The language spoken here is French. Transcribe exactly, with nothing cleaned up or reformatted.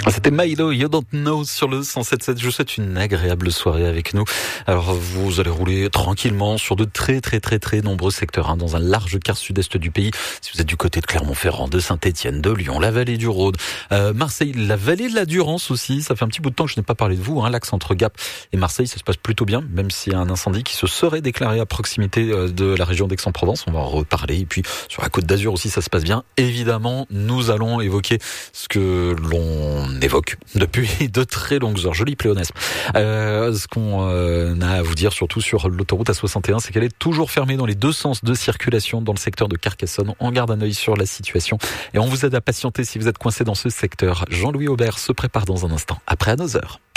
C'était Milo, You Don't Know sur le cent sept sept. Je vous souhaite une agréable soirée avec nous. Alors, vous allez rouler tranquillement sur de très très très très nombreux secteurs, hein, dans un large quart sud-est du pays. Si vous êtes du côté de Clermont-Ferrand, de Saint-Étienne, de Lyon, la vallée du Rhône, euh, Marseille, la vallée de la Durance aussi. Ça fait un petit bout de temps que je n'ai pas parlé de vous, hein, l'axe entre Gap et Marseille, ça se passe plutôt bien, même s'il y a un incendie qui se serait déclaré à proximité de la région d'Aix-en-Provence. On va en reparler. Et puis, sur la Côte d'Azur aussi, ça se passe bien. Évidemment, nous allons évoquer ce que l'on évoque depuis de très longues heures. Joli pléonasme. Euh, ce qu'on euh, a à vous dire, surtout sur l'autoroute A soixante et un, c'est qu'elle est toujours fermée dans les deux sens de circulation dans le secteur de Carcassonne. On garde un œil sur la situation et on vous aide à patienter si vous êtes coincé dans ce secteur. Jean-Louis Aubert se prépare dans un instant, après à nos heures.